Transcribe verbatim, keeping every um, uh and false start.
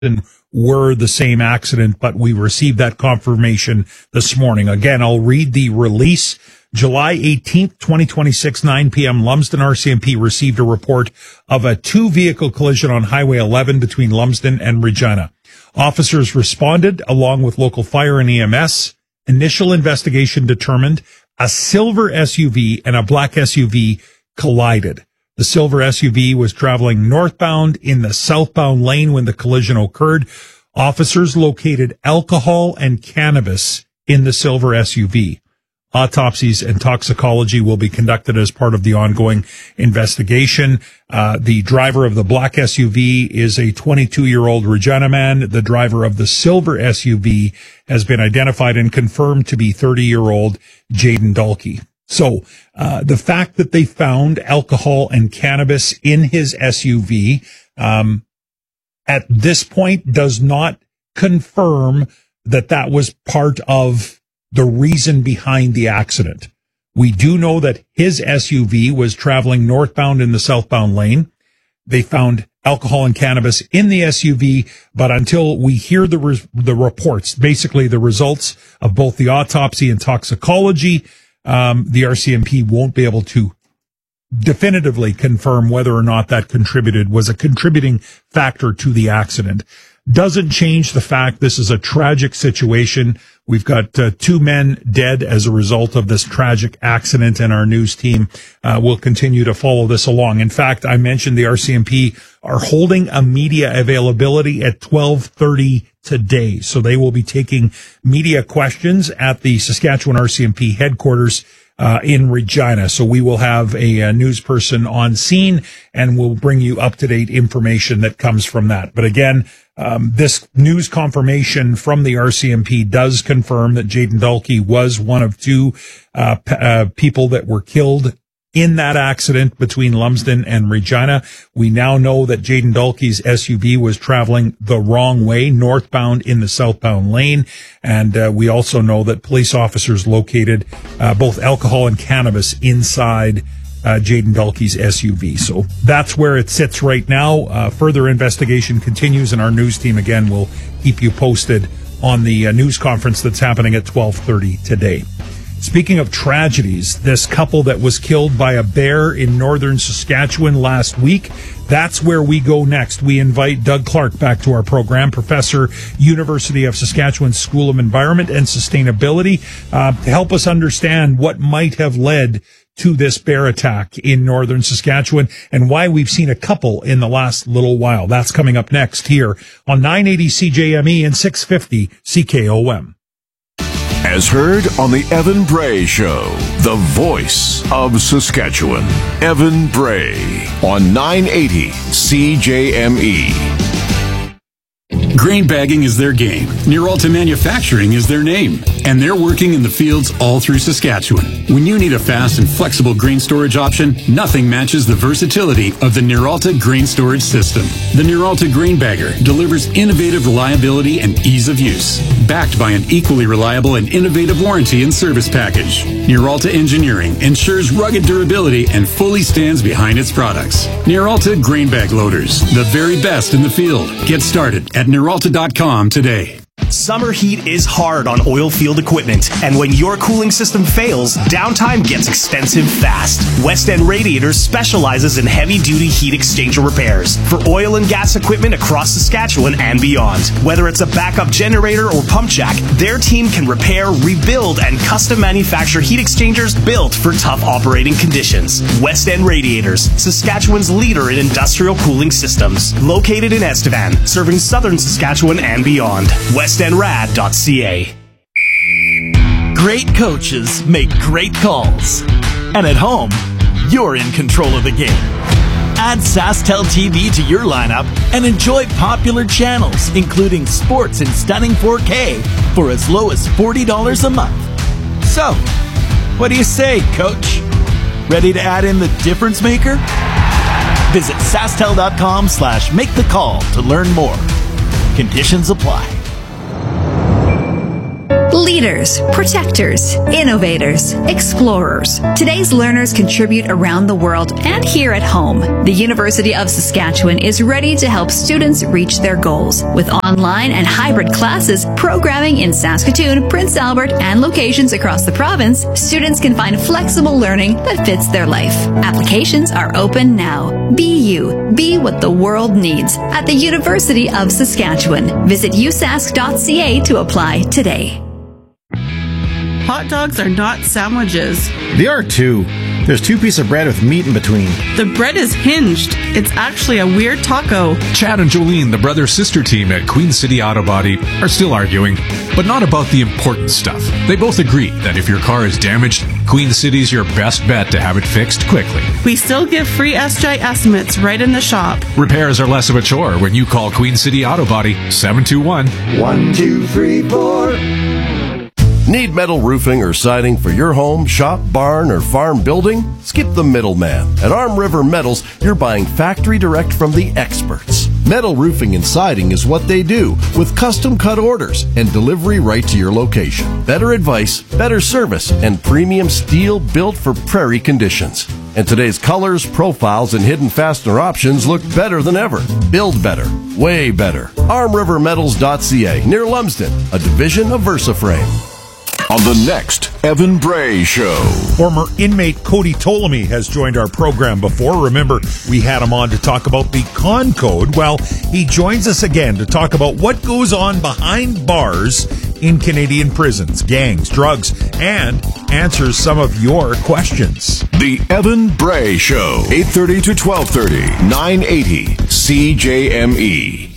were the same accident, but we received that confirmation this morning. Again, I'll read the release. July eighteenth, twenty twenty-six, nine p.m., Lumsden R C M P received a report of a two-vehicle collision on Highway eleven between Lumsden and Regina. Officers responded along with local fire and E M S. Initial investigation determined a silver S U V and a black S U V collided. The silver S U V was traveling northbound in the southbound lane when the collision occurred. Officers located alcohol and cannabis in the silver S U V. Autopsies and toxicology will be conducted as part of the ongoing investigation. Uh, the driver of the black S U V is a twenty-two-year-old Regina man. The driver of the silver S U V has been identified and confirmed to be thirty-year-old Jaden Dalkey. So uh, the fact that they found alcohol and cannabis in his S U V um, at this point does not confirm that that was part of the reason behind the accident. We do know that his S U V was traveling northbound in the southbound lane. They found alcohol and cannabis in the S U V, but until we hear the res- the reports, basically the results of both the autopsy and toxicology, um, the R C M P won't be able to definitively confirm whether or not that contributed, was a contributing factor to the accident. Doesn't change the fact this is a tragic situation. We've got uh, two men dead as a result of this tragic accident, and our news team uh, will continue to follow this along. In fact, I mentioned the R C M P are holding a media availability at twelve thirty today. So they will be taking media questions at the Saskatchewan R C M P headquarters Uh, in Regina. So we will have a, a news person on scene and we'll bring you up-to-date information that comes from that. But again, um, this news confirmation from the R C M P does confirm that Jaden Dalkey was one of two uh, p- uh, people that were killed in that accident between Lumsden and Regina. We now know that Jaden Dalkey's S U V was traveling the wrong way, northbound in the southbound lane. And uh, we also know that police officers located uh, both alcohol and cannabis inside uh, Jaden Dalkey's S U V. So that's where it sits right now. Uh, further investigation continues, and our news team, again, will keep you posted on the uh, news conference that's happening at twelve thirty today. Speaking of tragedies, this couple that was killed by a bear in northern Saskatchewan last week, that's where we go next. We invite Doug Clark back to our program, professor, University of Saskatchewan School of Environment and Sustainability, uh, to help us understand what might have led to this bear attack in northern Saskatchewan and why we've seen a couple in the last little while. That's coming up next here on nine eighty C J M E and six fifty C K O M. As heard on the Evan Bray Show, the voice of Saskatchewan. Evan Bray on nine eighty C J M E. Grain bagging is their game. Nearalta Manufacturing is their name. And they're working in the fields all through Saskatchewan. When you need a fast and flexible grain storage option, nothing matches the versatility of the Nearalta Grain Storage System. The Nearalta Grain Bagger delivers innovative reliability and ease of use, backed by an equally reliable and innovative warranty and service package. Nearalta Engineering ensures rugged durability and fully stands behind its products. Nearalta Grain Bag Loaders, the very best in the field. Get started at Nearalta dot com today. Summer heat is hard on oil field equipment, and when your cooling system fails, downtime gets expensive fast. West End Radiators specializes in heavy-duty heat exchanger repairs for oil and gas equipment across Saskatchewan and beyond. Whether it's a backup generator or pump jack, their team can repair, rebuild, and custom manufacture heat exchangers built for tough operating conditions. West End Radiators, Saskatchewan's leader in industrial cooling systems. Located in Estevan, serving southern Saskatchewan and beyond. west end rad dot c a. Great coaches make great calls. And at home, you're in control of the game. Add SaskTel T V to your lineup and enjoy popular channels, including sports in stunning four K for as low as forty dollars a month. So, what do you say, Coach? Ready to add in the difference maker? Visit sastel dot com slash make the call to learn more. Conditions apply. Leaders, protectors, innovators, explorers. Today's learners contribute around the world and here at home. The University of Saskatchewan is ready to help students reach their goals. With online and hybrid classes, programming in Saskatoon, Prince Albert, and locations across the province, students can find flexible learning that fits their life. Applications are open now. Be you. Be what the world needs at the University of Saskatchewan. Visit u sask dot c a to apply today. Hot dogs are not sandwiches. They are too. There's two pieces of bread with meat in between. The bread is hinged. It's actually a weird taco. Chad and Jolene, the brother-sister team at Queen City Auto Body, are still arguing, but not about the important stuff. They both agree that if your car is damaged, Queen City's your best bet to have it fixed quickly. We still give free S G I estimates right in the shop. Repairs are less of a chore when you call Queen City Auto Body seven two one, one two three four. Need metal roofing or siding for your home, shop, barn, or farm building? Skip the middleman. At Arm River Metals, you're buying factory direct from the experts. Metal roofing and siding is what they do, with custom cut orders and delivery right to your location. Better advice, better service, and premium steel built for prairie conditions. And today's colors, profiles, and hidden fastener options look better than ever. Build better. Way better. arm river metals dot c a, near Lumsden, a division of VersaFrame. On the next Evan Bray Show. Former inmate Cody Ptolemy has joined our program before. Remember, we had him on to talk about the Con Code. Well, he joins us again to talk about what goes on behind bars in Canadian prisons, gangs, drugs, and answers some of your questions. The Evan Bray Show, eight thirty to twelve thirty, nine eighty C J M E.